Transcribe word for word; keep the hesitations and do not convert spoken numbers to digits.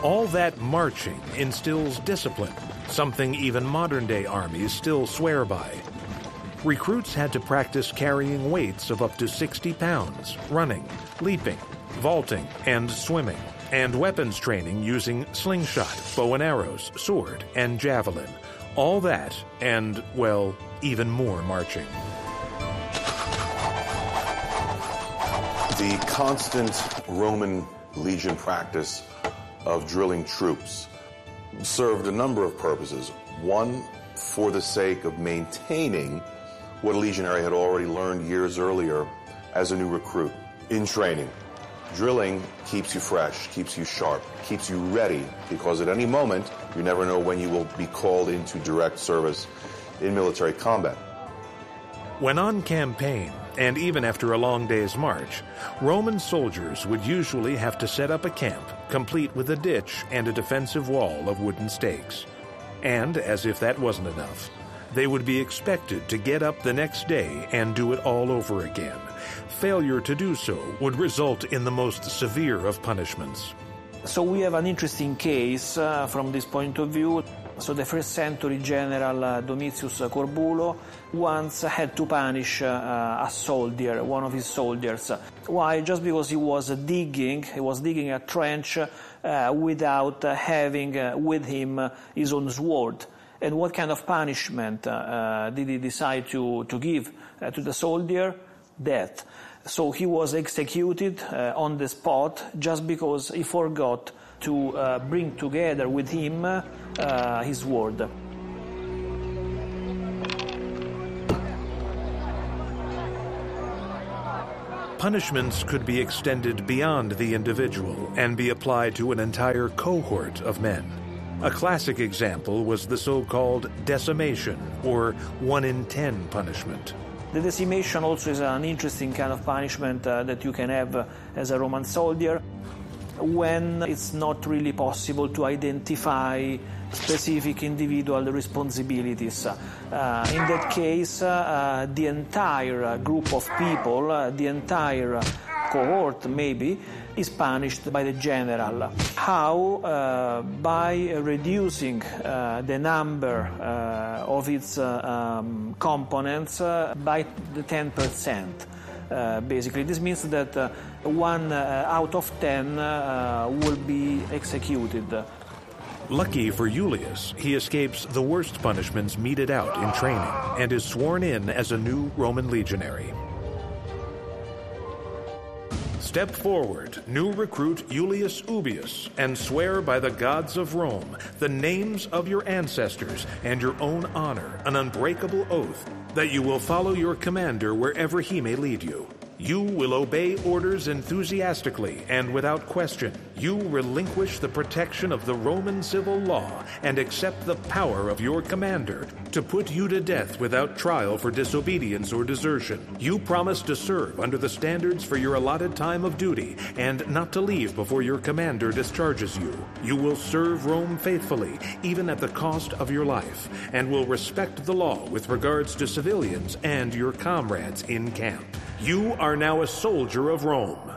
All that marching instills discipline, something even modern-day armies still swear by. Recruits had to practice carrying weights of up to sixty pounds, running, leaping, vaulting, and swimming, and weapons training using slingshot, bow and arrows, sword, and javelin. All that, and, well, even more marching. The constant Roman legion practice of drilling troops served a number of purposes. One, for the sake of maintaining what a legionary had already learned years earlier as a new recruit in training. Drilling keeps you fresh, keeps you sharp, keeps you ready, because at any moment, you never know when you will be called into direct service in military combat. When on campaign, and even after a long day's march, Roman soldiers would usually have to set up a camp, complete with a ditch and a defensive wall of wooden stakes. And, as if that wasn't enough, they would be expected to get up the next day and do it all over again. Failure to do so would result in the most severe of punishments. So we have an interesting case uh, from this point of view. So the first century general uh, Domitius Corbulo once had to punish uh, a soldier, one of his soldiers. Why? Just because he was digging, he was digging a trench uh, without uh, having uh, with him uh, his own sword. And what kind of punishment uh, did he decide to, to give uh, to the soldier? Death. So he was executed uh, on the spot just because he forgot to uh, bring together with him uh, his sword. Punishments could be extended beyond the individual and be applied to an entire cohort of men. A classic example was the so-called decimation, or one in ten punishment. The decimation also is an interesting kind of punishment uh, that you can have uh, as a Roman soldier when it's not really possible to identify specific individual responsibilities. Uh, in that case, uh, the entire group of people, uh, the entire cohort maybe, is punished by the general. How? Uh, by reducing uh, the number uh, of its uh, um, components uh, by the ten percent. Uh, basically, this means that uh, one uh, out of ten uh, will be executed. Lucky for Iulius, he escapes the worst punishments meted out in training and is sworn in as a new Roman legionary. Step forward, new recruit Iulius Ubius, and swear by the gods of Rome, the names of your ancestors, and your own honor, an unbreakable oath, that you will follow your commander wherever he may lead you. You will obey orders enthusiastically and without question. You relinquish the protection of the Roman civil law and accept the power of your commander to put you to death without trial for disobedience or desertion. You promise to serve under the standards for your allotted time of duty and not to leave before your commander discharges you. You will serve Rome faithfully, even at the cost of your life, and will respect the law with regards to civilians and your comrades in camp. You are now a soldier of Rome.